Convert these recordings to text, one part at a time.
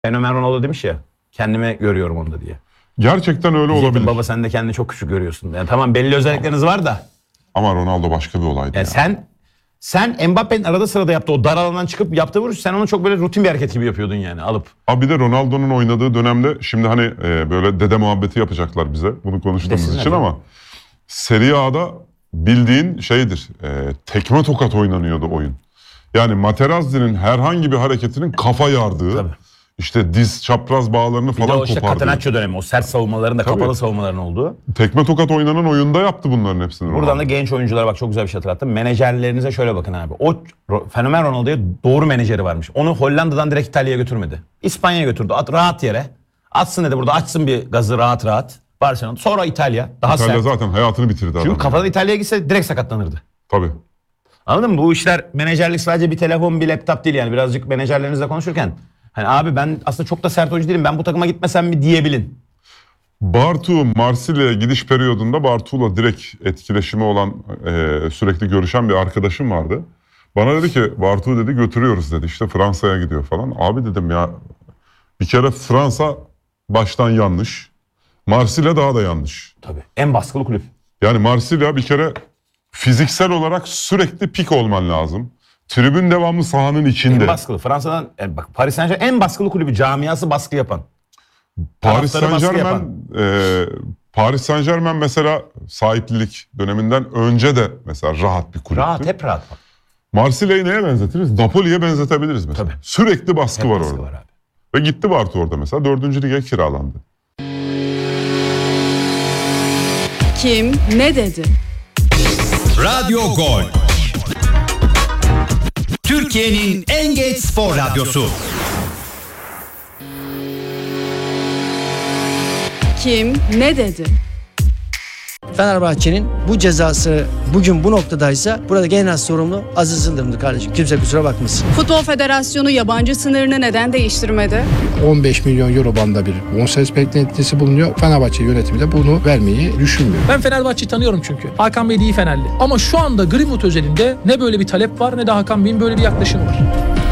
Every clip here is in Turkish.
Fenomen Ronaldo demiş ya, kendime görüyorum onda diye. Gerçekten öyle Diyecektim, olabilir. baba sen de kendini çok küçük görüyorsun. Yani tamam, belli özellikleriniz var da. Ama Ronaldo başka bir olaydı Yani ya. sen Mbappe'nin arada sırada yaptığı o dar alandan çıkıp yaptığı vuruş, sen onu çok böyle rutin bir hareket gibi yapıyordun yani alıp. Abi bir de Ronaldo'nun oynadığı dönemde şimdi hani böyle dede muhabbeti yapacaklar bize bunu konuştuğumuz Desinler için ya. ama Serie A'da bildiğin şeydir, tekme tokat oynanıyordu oyun. Yani Materazzi'nin herhangi bir hareketinin kafa yardığı, Tabii. işte diz çapraz bağlarını Bir de falan o işte kopardığı. Catenaccio dönemi, o sert savunmaların da Tabii. kapalı savunmaların olduğu. Tekme tokat oynanan oyunda yaptı bunların hepsini. Buradan da genç oyunculara bak, çok güzel bir şey hatırlattım. Menajerlerinize şöyle bakın abi. O fenomen Ronaldo'ya doğru menajeri varmış. Onu Hollanda'dan direkt İtalya'ya götürmedi. İspanya'ya götürdü. Rahat yere. Atsın dedi, burada açsın bir gazı rahat rahat. Barcelona. Sonra İtalya. Daha İtalya sert. zaten hayatını bitirdi adam. Çünkü kafadan İtalya'ya gitse direkt sakatlanırdı. Tabii. Anladın mı? Bu işler, menajerlik sadece bir telefon, bir laptop değil yani. Birazcık menajerlerinizle konuşurken hani abi ben aslında çok da sert oyuncu değilim, ben bu takıma gitmesem mi diyebilin. Bartu Marsilya'ya gidiş periyodunda Bartu'la direkt etkileşimi olan sürekli görüşen bir arkadaşım vardı. Bana dedi ki Bartu dedi götürüyoruz dedi, işte Fransa'ya gidiyor falan. Abi dedim ya, bir kere Fransa baştan yanlış. Marsilya daha da yanlış. Tabii. En baskılı kulüp. Yani Marsilya bir kere fiziksel olarak sürekli pik olman lazım. Tribün devamlı sahanın içinde. En baskılı. Fransa'dan yani bak, Paris Saint-Germain en baskılı kulübü, camiası baskı yapan. Paris Taraftarı baskı yapan. Paris Saint-Germain mesela sahiplilik döneminden önce de mesela rahat bir kulüptü. Rahat, hep rahat. Marsilya'yı neye benzetiriz? Napoli'ye benzetebiliriz mesela. Tabii. Sürekli baskı Hep var baskı orada. var abi. Ve gitti Bartu orada mesela 4. lige kiralandı. Kim ne dedi? Radyo Gol. Türkiye'nin en geç spor radyosu. Kim ne dedi? Fenerbahçe'nin bu cezası bugün bu noktadaysa burada genel sorumlu Aziz Yıldırım'dı kardeşim. Kimse kusura bakmasın. Futbol Federasyonu yabancı sınırını neden değiştirmedi? 15 milyon euro bandında bir bonservis beklentisi bulunuyor. Fenerbahçe yönetimi de bunu vermeyi düşünmüyor. Ben Fenerbahçe'yi tanıyorum çünkü. Hakan Bey de iyi Fenerli. Ama şu anda Greenwood özelinde ne böyle bir talep var ne de Hakan Bey'in böyle bir yaklaşımı var.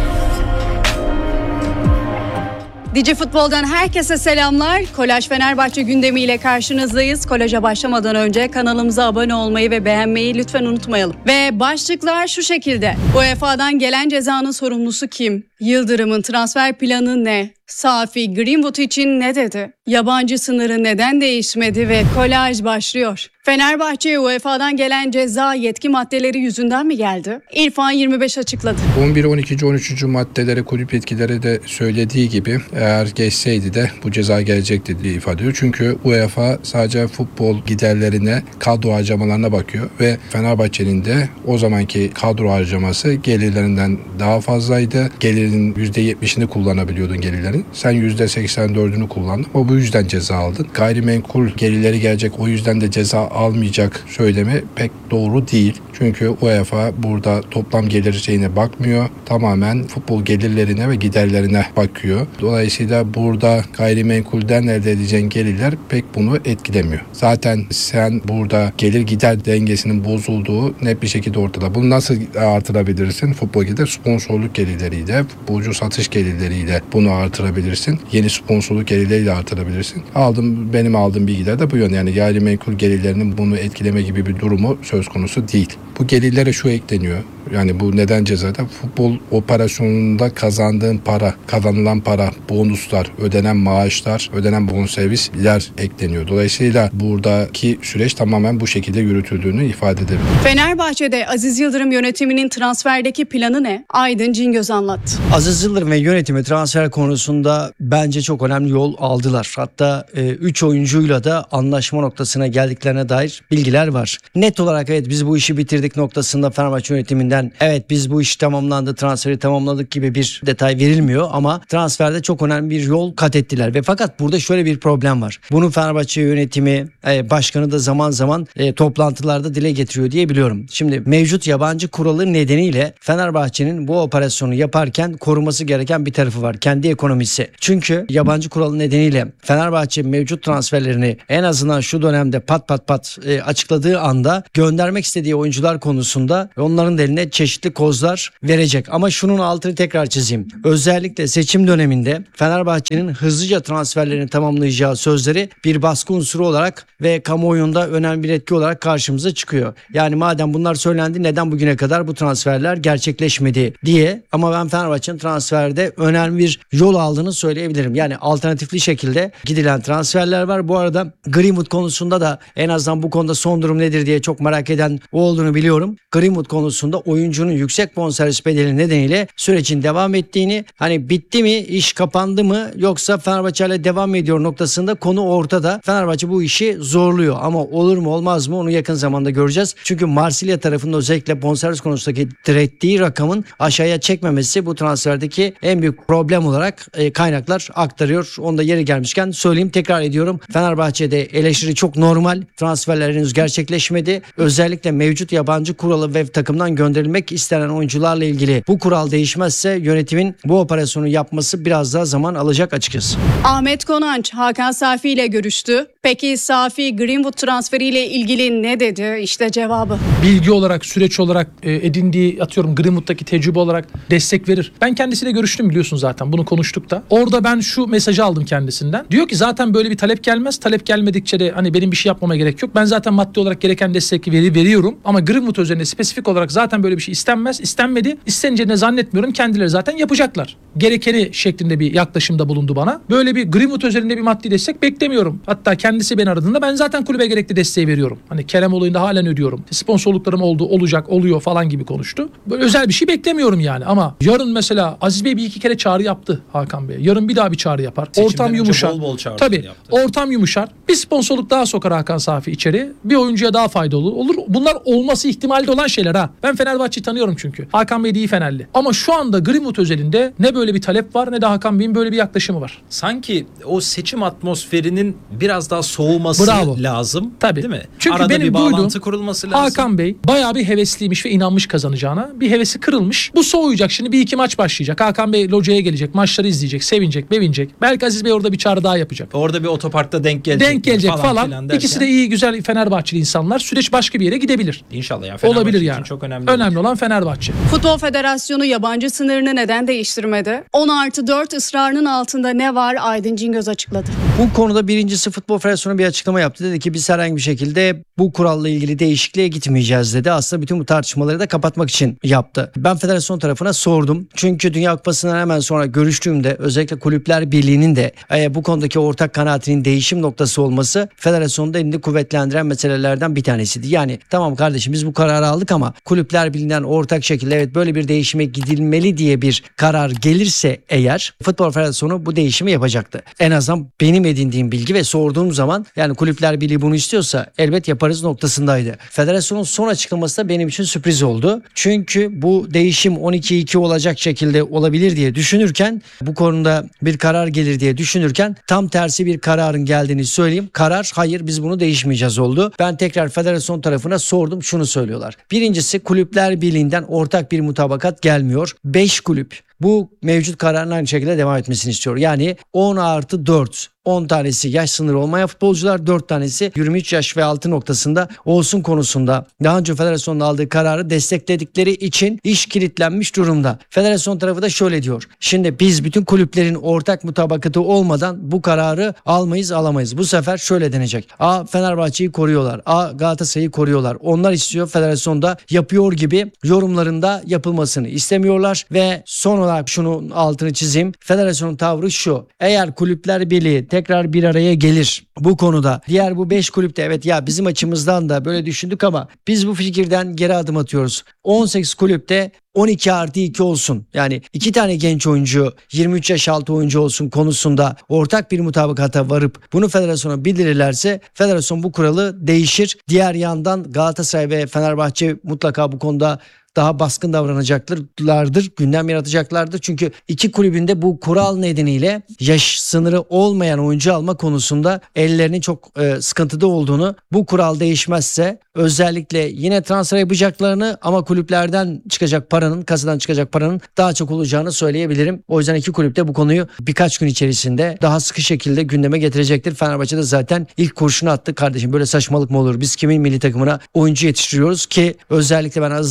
Dici Futbol'dan herkese selamlar. Kolaj Fenerbahçe gündemiyle karşınızdayız. Kolaja başlamadan önce kanalımıza abone olmayı ve beğenmeyi lütfen unutmayalım. Ve başlıklar şu şekilde. UEFA'dan gelen cezanın sorumlusu kim? Yıldırım'ın transfer planı ne? Safi Greenwood için ne dedi? Yabancı sınırı neden değişmedi ve kolaj başlıyor. Fenerbahçe'ye UEFA'dan gelen ceza yetki maddeleri yüzünden mi geldi? İrfan 25 açıkladı. 11, 12, 13. maddeleri kulüp yetkileri de söylediği gibi eğer geçseydi de bu ceza gelecekti diye ifade ediyor. Çünkü UEFA sadece futbol giderlerine, kadro harcamalarına bakıyor ve Fenerbahçe'nin de o zamanki kadro harcaması gelirlerinden daha fazlaydı. Gelirin %70'ini kullanabiliyordun gelirlerin. Sen %84'ünü kullandın ama bu yüzden ceza aldın. Gayrimenkul gelirleri gelecek, o yüzden de ceza almayacak söylemi pek doğru değil. Çünkü UEFA burada toplam gelir şeyine bakmıyor. Tamamen futbol gelirlerine ve giderlerine bakıyor. Dolayısıyla burada gayrimenkulden elde edeceğin gelirler pek bunu etkilemiyor. Zaten sen burada gelir gider dengesinin bozulduğu net bir şekilde ortada. Bunu nasıl artırabilirsin? Futbol gider sponsorluk gelirleriyle, futbolcu satış gelirleriyle bunu artırabilirsin. Yeni sponsorluk gelirleriyle artırabilirsin. Benim aldığım bilgiler de bu yönde. Yani gayrimenkul gelirlerinin bunu etkileme gibi bir durumu söz konusu değil. Bu gelirlere şu ekleniyor. Yani bu neden cezada? Futbol operasyonunda kazandığın para, kazanılan para, bonuslar, ödenen maaşlar, ödenen bonservisler ekleniyor. Dolayısıyla buradaki süreç tamamen bu şekilde yürütüldüğünü ifade edebilir. Fenerbahçe'de Aziz Yıldırım yönetiminin transferdeki planı ne? Aydın Cingöz anlattı. Aziz Yıldırım ve yönetimi transfer konusunda bence çok önemli yol aldılar. Hatta 3 oyuncuyla da anlaşma noktasına geldiklerine dair bilgiler var. Net olarak evet biz bu işi bitirdik noktasında Fenerbahçe yönetiminden evet biz bu iş tamamlandı, transferi tamamladık gibi bir detay verilmiyor ama transferde çok önemli bir yol kat ettiler ve fakat burada şöyle bir problem var. Bunu Fenerbahçe yönetimi başkanı da zaman zaman toplantılarda dile getiriyor diye biliyorum. Şimdi mevcut yabancı kuralı nedeniyle Fenerbahçe'nin bu operasyonu yaparken koruması gereken bir tarafı var. Kendi ekonomisi. Çünkü yabancı kuralı nedeniyle Fenerbahçe mevcut transferlerini en azından şu dönemde pat açıkladığı anda göndermek istediği oyuncular konusunda onların da eline ve çeşitli kozlar verecek. Ama şunun altını tekrar çizeyim. Özellikle seçim döneminde Fenerbahçe'nin hızlıca transferlerini tamamlayacağı sözleri bir baskı unsuru olarak ve kamuoyunda önemli bir etki olarak karşımıza çıkıyor. Yani madem bunlar söylendi, neden bugüne kadar bu transferler gerçekleşmedi diye. Ama ben Fenerbahçe'nin transferde önemli bir yol aldığını söyleyebilirim. Yani alternatifli şekilde gidilen transferler var. Bu arada Greenwood konusunda da en azından bu konuda son durum nedir diye çok merak eden o olduğunu biliyorum. Greenwood konusunda oyuncunun yüksek bonservis bedeli nedeniyle sürecin devam ettiğini, hani bitti mi, iş kapandı mı, yoksa Fenerbahçe ile devam ediyor noktasında konu ortada. Fenerbahçe bu işi zorluyor ama olur mu olmaz mı onu yakın zamanda göreceğiz. Çünkü Marsilya tarafında özellikle bonservis konusundaki direttiği rakamın aşağıya çekmemesi bu transferdeki en büyük problem olarak kaynaklar aktarıyor. Onu da yeri gelmişken söyleyeyim, tekrar ediyorum. Fenerbahçe'de eleştiri çok normal. Transferler henüz gerçekleşmedi. Özellikle mevcut yabancı kuralı ve takımdan gönderilmek istenen oyuncularla ilgili bu kural değişmezse yönetimin bu operasyonu yapması biraz daha zaman alacak açıkçası. Ahmet Konanç, Hakan Safi ile görüştü. Peki Safi Greenwood transferiyle ilgili ne dedi? İşte cevabı. Bilgi olarak, süreç olarak edindiği, atıyorum Greenwood'daki tecrübe olarak destek verir. Ben kendisiyle görüştüm, biliyorsun zaten, bunu konuştuk da. Orada ben şu mesajı aldım kendisinden. Diyor ki zaten böyle bir talep gelmez. Talep gelmedikçe de hani benim bir şey yapmama gerek yok. Ben zaten maddi olarak gereken desteği veriyorum. Ama Greenwood üzerine spesifik olarak zaten böyle bir şey istenmez. İstenmedi. İsteneceğini zannetmiyorum. Kendileri zaten yapacaklar. Gerekeni şeklinde bir yaklaşımda bulundu bana. Böyle bir Greenwood üzerinde bir maddi destek beklemiyorum. Hatta kendisi beni aradığında ben zaten kulübe gerekli desteği veriyorum. Hani Kerem olayında halen ödüyorum. Sponsorluklarım oldu, olacak, oluyor falan gibi konuştu. Böyle özel bir şey beklemiyorum yani. Ama yarın mesela Aziz Bey bir iki kere çağrı yaptı Hakan Bey. Yarın bir daha bir çağrı yapar. Ortam yumuşar. Tabii. Ortam yumuşar. Bir sponsorluk daha sokar Hakan Safi içeri. Bir oyuncuya daha faydalı olur. Bunlar olması ihtimali olan şeyler ha. Ben Fenerbahçe'yi tanıyorum çünkü. Hakan Bey de iyi Fenerli. Ama şu anda Greenwood özelinde ne böyle bir talep var ne de Hakan Bey'in böyle bir yaklaşımı var. Sanki o seçim atmosferinin biraz daha soğuması lazım. Tabii. Değil mi? Çünkü arada benim bir bağlantı duyduğum kurulması lazım. Hakan Bey bayağı bir hevesliymiş ve inanmış kazanacağına. Bir hevesi kırılmış. Bu soğuyacak. Şimdi bir iki maç başlayacak. Hakan Bey locaya gelecek. Maçları izleyecek. Sevinecek, bevinecek. Belki Aziz Bey orada bir çağrı daha yapacak. Orada bir otoparkta denk gelecek falan. İkisi de iyi, güzel Fenerbahçeli insanlar. Süreç başka bir yere gidebilir. İnşallah ya. Fenerbahçe olabilir için yani. çok önemli. Önemli olan Fenerbahçe. Futbol Federasyonu yabancı sınırını neden değiştirmedi? 10+4 ısrarının altında ne var? Aydın Cingöz açıkladı. Bu konuda birincisi Futbol Federasyonu bir açıklama yaptı. Dedi ki biz herhangi bir şekilde bu kuralla ilgili değişikliğe gitmeyeceğiz dedi. Aslında bütün bu tartışmaları da kapatmak için yaptı. Ben federasyon tarafına sordum. Çünkü Dünya Kupası'ndan hemen sonra görüştüğümde özellikle Kulüpler Birliği'nin de bu konudaki ortak kanaatinin değişim noktası olması federasyonda elini kuvvetlendiren meselelerden bir tanesiydi. Yani tamam kardeşim biz bu kararı aldık ama Kulüpler Birliği'nden ortak şekilde evet böyle bir değişime gidilmeli diye bir karar gelirse eğer Futbol Federasyonu bu değişimi yapacaktı. En azından benim edindiğim bilgi ve sorduğum zaman yani Kulüpler Birliği bunu istiyorsa elbet yaparız noktasındaydı. Federasyonun son açıklaması da benim için sürpriz oldu. Çünkü bu değişim 12-2 olacak şekilde olabilir diye düşünürken bu konuda bir karar gelir diye düşünürken tam tersi bir kararın geldiğini söyleyeyim. Karar hayır biz bunu değişmeyeceğiz oldu. Ben tekrar federasyon tarafına sordum, şunu söylüyorlar. Birincisi Kulüpler Birliği'nden ortak bir mutabakat gelmiyor. 5 kulüp bu mevcut kararın aynı şekilde devam etmesini istiyor. Yani 10+4. 10 tanesi yaş sınırı olmayan futbolcular, 4 tanesi 23 yaş ve altı noktasında olsun konusunda daha önce federasyonun aldığı kararı destekledikleri için iş kilitlenmiş durumda. Federasyon tarafı da şöyle diyor. Şimdi biz bütün kulüplerin ortak mutabakatı olmadan bu kararı alamayız. Bu sefer şöyle denecek. A Fenerbahçe'yi koruyorlar. A Galatasaray'ı koruyorlar. Onlar istiyor, federasyonda yapıyor gibi yorumlarında yapılmasını istemiyorlar ve son olarak şunun altını çizeyim. Federasyonun tavrı şu. Eğer Kulüpler Birliği tekrar bir araya gelir bu konuda. Diğer bu 5 kulüpte evet ya bizim açımızdan da böyle düşündük ama biz bu fikirden geri adım atıyoruz. 18 kulüpte 12+2 olsun. Yani 2 tane genç oyuncu 23 yaş altı oyuncu olsun konusunda ortak bir mutabakata varıp bunu federasyona bildirirlerse federasyon bu kuralı değişir. Diğer yandan Galatasaray ve Fenerbahçe mutlaka bu konuda daha baskın davranacaklardır, gündem yaratacaklardır. Çünkü iki kulübünde bu kural nedeniyle yaş sınırı olmayan oyuncu alma konusunda ellerinin çok sıkıntıda olduğunu, bu kural değişmezse özellikle yine transfer yapacaklarını ama kulüplerden çıkacak paranın, kasadan çıkacak paranın daha çok olacağını söyleyebilirim. O yüzden iki kulüp de bu konuyu birkaç gün içerisinde daha sıkı şekilde gündeme getirecektir. Fenerbahçe de zaten ilk kurşunu attı. Kardeşim böyle saçmalık mı olur? Biz kimin milli takımına oyuncu yetiştiriyoruz ki özellikle ben Aziz Yıldırım'ın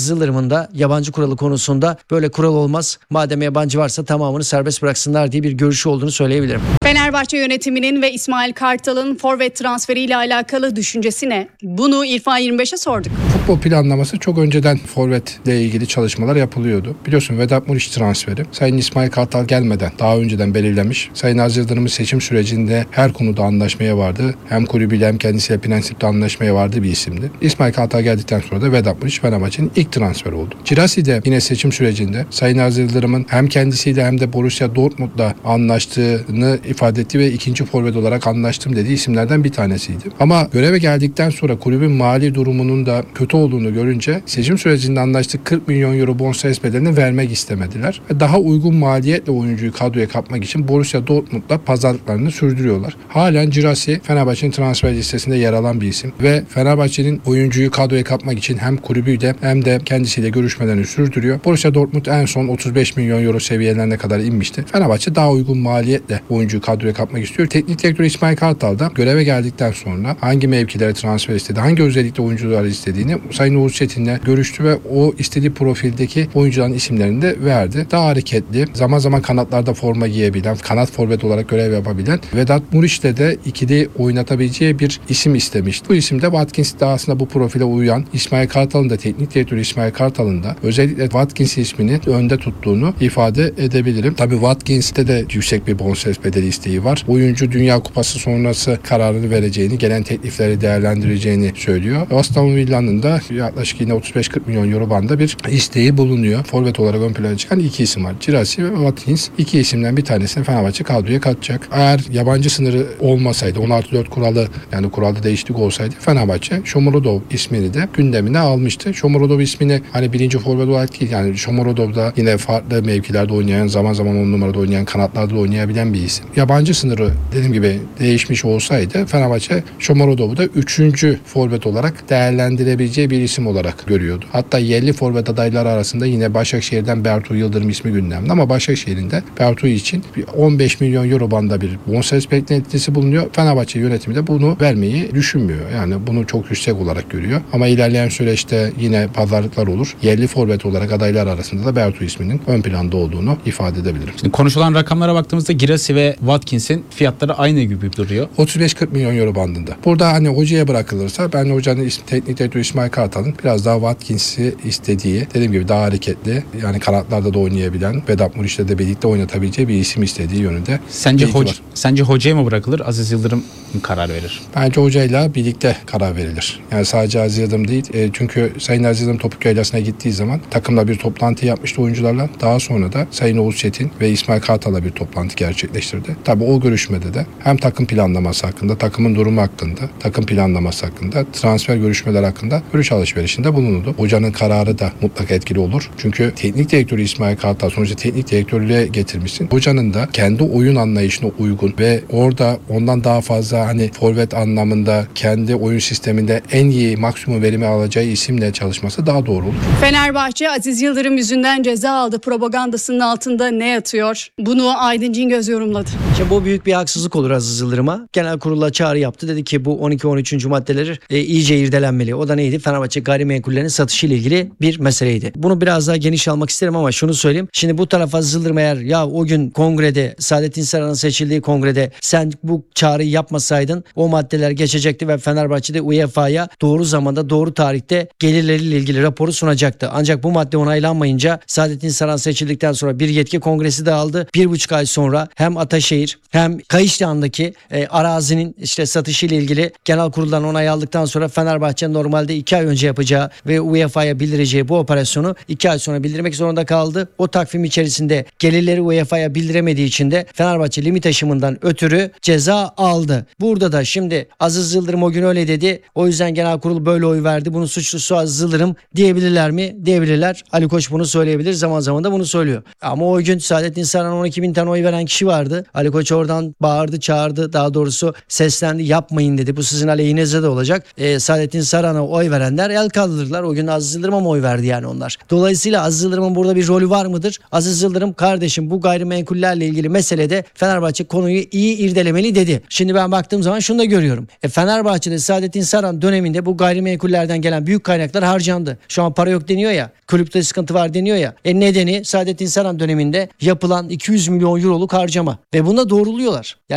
konusunda, yabancı kuralı konusunda böyle kural olmaz. Madem yabancı varsa tamamını serbest bıraksınlar diye bir görüşü olduğunu söyleyebilirim. Fenerbahçe yönetiminin ve İsmail Kartal'ın forvet transferiyle alakalı düşüncesi ne? Bunu İrfan 25'e sorduk. Futbol planlaması çok önceden forvetle ilgili çalışmalar yapılıyordu. Biliyorsun Vedat Muriç transferi Sayın İsmail Kartal gelmeden daha önceden belirlenmiş. Sayın Aziz Yıldırım'ın seçim sürecinde her konuda anlaşmaya vardı. Hem kulübüyle hem kendisiyle prensipte anlaşmaya vardı bir isimdi. İsmail Kartal geldikten sonra da Vedat Muriç Fenerbahçe'nin ilk transferi oldu. Girassi de yine seçim sürecinde Sayın Aziz Yıldırım'ın hem kendisiyle hem de Borussia Dortmund'la anlaştığını ifade etti ve ikinci forvet olarak anlaştım dediği isimlerden bir tanesiydi. Ama göreve geldikten sonra kulübün mali durumunun da kötü olduğunu görünce seçim sürecinde anlaştığı 40 milyon euro bonservis bedelini vermek istemediler. Daha uygun maliyetle oyuncuyu kadroya katmak için Borussia Dortmund'la pazarlıklarını sürdürüyorlar. Halen Girassi Fenerbahçe'nin transfer listesinde yer alan bir isim ve Fenerbahçe'nin oyuncuyu kadroya katmak için hem kulübüyle hem de kendisiyle görüşmelerini sürdürüyor. Borussia Dortmund en son 35 milyon euro seviyelerine kadar inmişti. Fenerbahçe daha uygun maliyetle oyuncuyu kadroya katmak istiyor. Teknik direktör İsmail Kartal da göreve geldikten sonra hangi mevkilere transfer istedi, hangi özellikle oyuncuları istediğini Sayın Uğur Çetin'le görüştü ve o istediği profildeki oyuncuların isimlerini de verdi. Daha hareketli, zaman zaman kanatlarda forma giyebilen, kanat forvet olarak görev yapabilen Vedat Muriç'le de ikili oynatabileceği bir isim istemişti. Bu isim de Watkins de aslında bu profile uyan. İsmail Kartal'ın da teknik direktörü İsmail Kartal'ın da özellikle Watkins ismini önde tuttuğunu ifade edebilirim. Tabii Watkins'te de yüksek bir bonservis bedeli isteği var. Oyuncu Dünya Kupası sonrası kararını vereceğini, gelen teklifleri değerlendireceğini söylüyor. Aston Villa'nın da yaklaşık yine 35-40 milyon euro bandında bir isteği bulunuyor. Forvet olarak ön plana çıkan iki isim var. Girassi ve Watkins. İki isimden bir tanesini Fenerbahçe kadroya katacak. Eğer yabancı sınırı olmasaydı, 16-4 kuralı yani kuralda değişiklik olsaydı Fenerbahçe Shomurodov ismini de gündemine almıştı. Shomurodov ismini hani birinci forvet olarak değil, yani Shomurodov da yine farklı mevkilerde oynayan, zaman zaman 10 numarada oynayan, kanatlarda oynayabilen bir isim. Yabancı sınırı dediğim gibi değişmiş olsaydı Fenerbahçe Shomurodov'u da 3. forvet olarak değerlendirebileceği bir isim olarak görüyordu. Hatta yerli forvet adayları arasında yine Başakşehir'den Bertu Yıldırım ismi gündemde ama Başakşehir'in de Bertu için 15 milyon euro bandında bir bonservis beklentisi bulunuyor. Fenerbahçe yönetimi de bunu vermeyi düşünmüyor. Yani bunu çok yüksek olarak görüyor. Ama ilerleyen süreçte yine pazarlıklar olur. Yerli forvet olarak adaylar arasında da Bertu isminin ön planda olduğunu ifade edebilirim. Şimdi konuşulan rakamlara baktığımızda Girassi ve Watkins'in fiyatları aynı gibi duruyor. 35-40 milyon euro bandında. Burada hani hocaya bırakılırsa ben hocanın teknik direktörü İsmail Kartal'ın biraz daha Watkins'i istediği, dediğim gibi daha hareketli, yani kanatlarda da oynayabilen, Vedat Muriç'le de birlikte oynatabileceği bir isim istediği yönünde. Sence hocaya mı bırakılır, Aziz Yıldırım mı karar verir? Bence hocayla birlikte karar verilir. Yani sadece Aziz Yıldırım değil. Çünkü Sayın Aziz Yıldırım Topuk Yaylası'na gittiği zaman takımla bir toplantı yapmıştı oyuncularla. Daha sonra da Sayın Oğuz Çetin ve İsmail Kartal'la bir toplantı gerçekleştirdi. Tabii o görüşmede de hem takım planlaması hakkında, takımın durumu hakkında, takım planlaması hakkında, transfer görüşmeler hakkında görüş alışverişinde bulunuldu. Hocanın kararı da mutlaka etkili olur. Çünkü teknik direktörü İsmail Kartal sonuçta teknik direktörlüğe getirmişsin. Hocanın da kendi oyun anlayışına uygun ve orada ondan daha fazla hani forvet anlamında kendi oyun sisteminde en iyi maksimum verimi alacağı isimle çalışması daha doğru olur. Fenerbahçe Aziz Yıldırım yüzünden ceza aldı propagandasının altında ne yatıyor? Bunu Aydın Cingöz yorumladı. İşte bu büyük bir haksızlık olur Aziz Yıldırım'a. Genel kurula çağrı yaptı. Dedi ki bu 12-13. maddeleri iyice irdelenmeli. O da neydi? Fenerbahçe gayrimenkullerinin satışı ile ilgili bir meseleydi. Bunu biraz daha geniş almak isterim ama şunu söyleyeyim. Şimdi bu taraf Aziz Yıldırım eğer ya o gün kongrede Saadettin Saran'ın seçildiği kongrede sen bu çağrıyı yapmasaydın o maddeler geçecekti ve Fenerbahçe'de UEFA'ya doğru zamanda doğru tarihte gelirleriyle ilgili raporu sunacaktı. Ancak bu madde onaylanmayınca Saadettin Saran seçildikten sonra bir yetki kongresi de aldı. 1,5 ay sonra hem Ataşehir hem Kayışlıhan'daki arazinin işte satışı ile ilgili genel kuruldan onay aldıktan sonra Fenerbahçe normalde 2 ay önce yapacağı ve UEFA'ya bildireceği bu operasyonu 2 ay sonra bildirmek zorunda kaldı. O takvim içerisinde gelirleri UEFA'ya bildiremediği için de Fenerbahçe limit aşımından ötürü ceza aldı. Burada da şimdi Aziz Yıldırım o gün öyle dedi. O yüzden genel kurul böyle oy verdi. Bunun suçlusu Aziz Yıldırım diyebilirler mi? Diyebilirler. Ali Koç bunu söyleyebilir. Zaman zaman da bunu söylüyor. Ama o gün Saadettin Saran'a 12.000 tane oy veren kişi vardı. Ali Ali Koç oradan bağırdı, çağırdı, daha doğrusu seslendi, yapmayın dedi. Bu sizin aleyhinize de olacak. Saadettin Saran'a oy verenler el kaldırırlar. O gün Aziz Yıldırım'a mı oy verdi yani onlar? Dolayısıyla Aziz Yıldırım'ın burada bir rolü var mıdır? Aziz Yıldırım kardeşim bu gayrimenkullerle ilgili meselede Fenerbahçe konuyu iyi irdelemeli dedi. Şimdi ben baktığım zaman şunu da görüyorum. Fenerbahçe'de Saadettin Saran döneminde bu gayrimenkullerden gelen büyük kaynaklar harcandı. Şu an para yok deniyor ya. Kulüpte sıkıntı var deniyor ya. Nedeni Saadettin Saran döneminde yapılan 200 milyon euroluk harcama. Ve bunu da doğruluyorlar. Yani